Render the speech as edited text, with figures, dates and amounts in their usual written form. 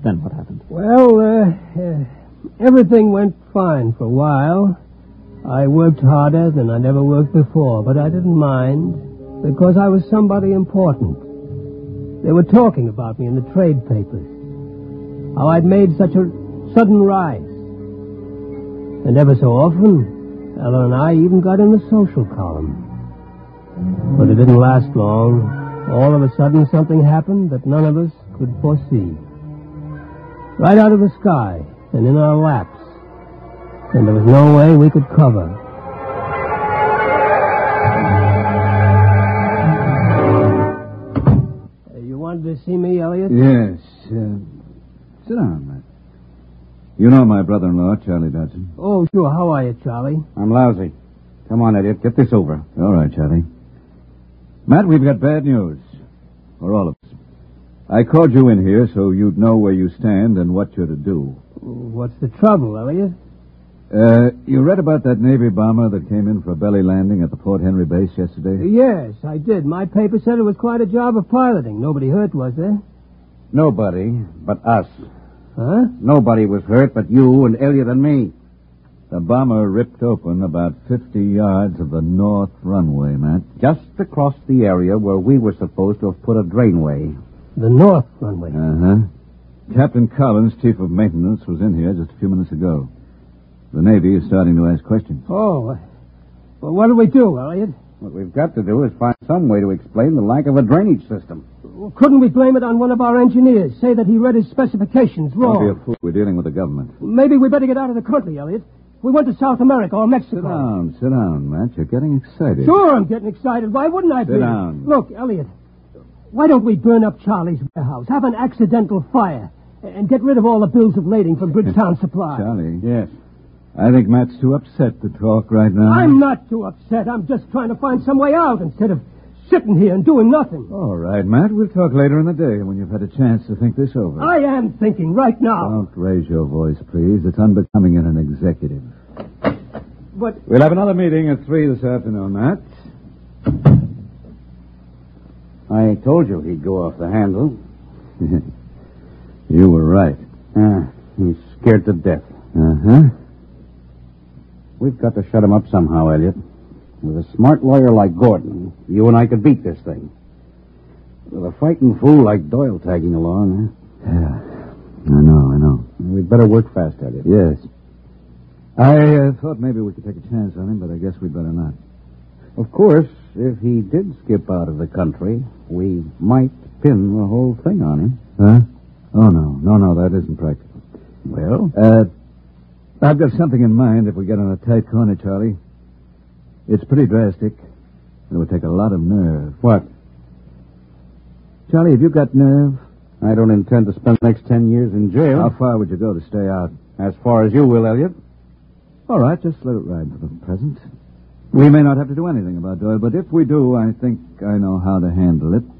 Then what happened? Well, everything went fine for a while. I worked harder than I'd ever worked before, but I didn't mind because I was somebody important. They were talking about me in the trade papers, how I'd made such a sudden rise. And ever so often, Ella and I even got in the social column. But it didn't last long. All of a sudden, something happened that none of us could foresee. Right out of the sky and in our laps. And there was no way we could cover. You wanted to see me, Elliot? Yes. Sit down, Matt. You know my brother-in-law, Charlie Dodson. Oh, sure. How are you, Charlie? I'm lousy. Come on, Elliot. Get this over. All right, Charlie. Matt, we've got bad news. For all of us. I called you in here so you'd know where you stand and what you're to do. What's the trouble, Elliot? You read about that Navy bomber that came in for a belly landing at the Port Henry base yesterday? Yes, I did. My paper said it was quite a job of piloting. Nobody hurt, was there? Nobody but us. Huh? Nobody was hurt but you and Elliot and me. The bomber ripped open about 50 yards of the north runway, Matt. Just across the area where we were supposed to have put a drainway. The north runway? Uh-huh. Captain Collins, chief of maintenance, was in here just a few minutes ago. The Navy is starting to ask questions. Oh. Well, what do we do, Elliot? What we've got to do is find some way to explain the lack of a drainage system. Well, couldn't we blame it on one of our engineers? Say that he read his specifications wrong? Don't be a fool. We're dealing with the government. Maybe we better get out of the country, Elliot. We went to South America or Mexico. Sit down, Matt. You're getting excited. Sure, I'm getting excited. Why wouldn't I be? Sit down. Look, Elliot, why don't we burn up Charlie's warehouse, have an accidental fire, and get rid of all the bills of lading from Bridgetown Supply? Charlie. Yes. I think Matt's too upset to talk right now. I'm not too upset. I'm just trying to find some way out instead of sitting here and doing nothing. All right, Matt. We'll talk later in the day when you've had a chance to think this over. I am thinking right now. Don't raise your voice, please. It's unbecoming in an executive. But... We'll have another meeting at 3 this afternoon, Matt. I told you he'd go off the handle. You were right. He's scared to death. Uh-huh. We've got to shut him up somehow, Elliot. With a smart lawyer like Gordon, you and I could beat this thing. With a fighting fool like Doyle tagging along, Yeah. I know. We'd better work fast, Elliot. Yes. I thought maybe we could take a chance on him, but I guess we'd better not. Of course, if he did skip out of the country, we might pin the whole thing on him. Huh? Oh, no, that isn't practical. Well? I've got something in mind if we get in a tight corner, Charlie. It's pretty drastic. It would take a lot of nerve. What? Charlie, have you got nerve? I don't intend to spend the next 10 years in jail. How far would you go to stay out? As far as you will, Elliot. All right, just let it ride for the present. We may not have to do anything about Doyle, but if we do, I think I know how to handle it.